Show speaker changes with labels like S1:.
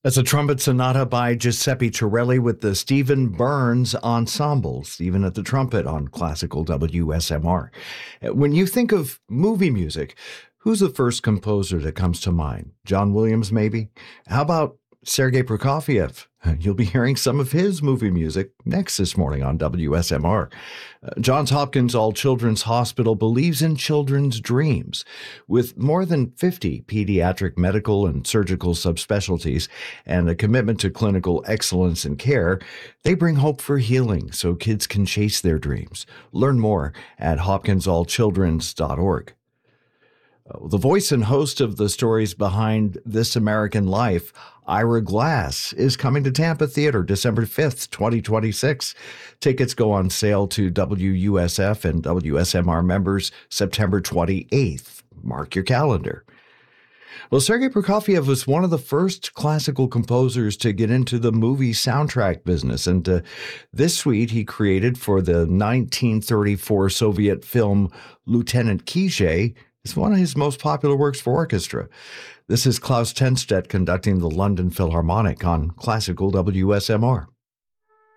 S1: That's a trumpet sonata by Giuseppe Torelli with the Stephen Burns Ensemble, Stephen at the trumpet on classical WSMR. When you think of movie music, who's the first composer that comes to mind? John Williams, maybe? How about Sergei Prokofiev? You'll be hearing some of his movie music next this morning on WSMR. Johns Hopkins All Children's Hospital believes in children's dreams. With more than 50 pediatric medical and surgical subspecialties and a commitment to clinical excellence in care, they bring hope for healing so kids can chase their dreams. Learn more at hopkinsallchildrens.org. The voice and host of the stories behind This American Life, Ira Glass, is coming to Tampa Theater December 5th, 2026. Tickets go on sale to WUSF and WSMR members September 28th. Mark your calendar. Well, Sergei Prokofiev was one of the first classical composers to get into the movie soundtrack business, and this suite he created for the 1934 Soviet film Lieutenant Kijé is one of his most popular works for orchestra. This is Klaus Tenstedt conducting the London Philharmonic on classical WSMR.